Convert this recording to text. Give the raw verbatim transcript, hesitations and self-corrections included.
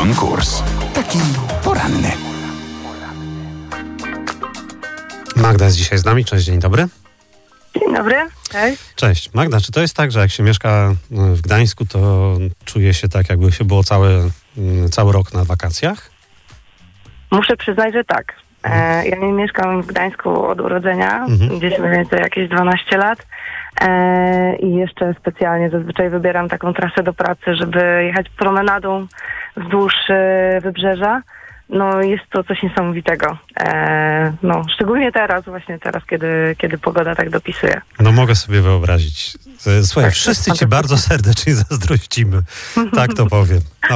Konkurs. Taki poranny. Magda jest dzisiaj z nami. Cześć, dzień dobry. Dzień dobry, cześć. Cześć. Magda, czy to jest tak, że jak się mieszka w Gdańsku, to czuje się tak, jakby się było cały, cały rok na wakacjach? Muszę przyznać, że tak. E, ja nie mieszkam w Gdańsku od urodzenia, Mhm. gdzieś mniej więcej jakieś dwanaście lat. E, I jeszcze specjalnie zazwyczaj wybieram taką trasę do pracy, żeby jechać promenadą wzdłuż e, wybrzeża. No jest to coś niesamowitego. E, no, szczególnie teraz, właśnie teraz, kiedy, kiedy pogoda tak dopisuje. No mogę sobie wyobrazić. Słuchaj, Tak, wszyscy tak, ci bardzo serdecznie zazdrościmy. Tak to powiem.